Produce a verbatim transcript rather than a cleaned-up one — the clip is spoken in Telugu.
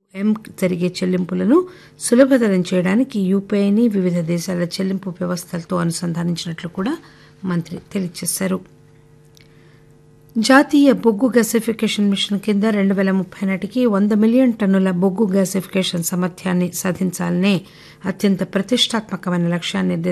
ఎం జరిగే చెల్లింపులను సులభతరం చేయడానికి యూపీఐని వివిధ దేశాల చెల్లింపు వ్యవస్థలతో అనుసంధానించినట్లు కూడా మంత్రి తెలియజేశారు. జాతీయ బొగ్గు గ్యాసిఫికేషన్ మిషన్ కింద రెండు పేల ముప్పై నాటికి వంద మిలియన్ టన్నుల బొగ్గు గ్యాసిఫికేషన్ సామర్థ్యాన్ని సాధించాలనే అత్యంత ప్రతిష్టాత్మకమైన లక్ష్యాన్ని